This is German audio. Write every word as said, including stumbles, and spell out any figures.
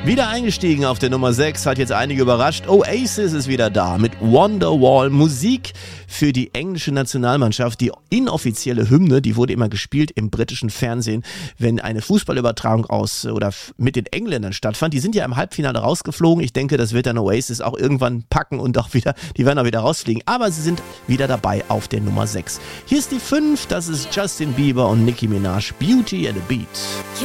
Wieder eingestiegen auf der Nummer sechs, hat jetzt einige überrascht. Oasis ist wieder da mit Wonderwall. Musik für die englische Nationalmannschaft. Die inoffizielle Hymne, die wurde immer gespielt im britischen Fernsehen, wenn eine Fußballübertragung aus oder mit den Engländern stattfand. Die sind ja im Halbfinale rausgeflogen. Ich denke, das wird dann Oasis auch irgendwann packen und auch wieder, die werden auch wieder rausfliegen. Aber sie sind wieder dabei auf der Nummer sechs. Hier ist die fünf, das ist Justin Bieber und Nicki Minaj, Beauty and the Beat.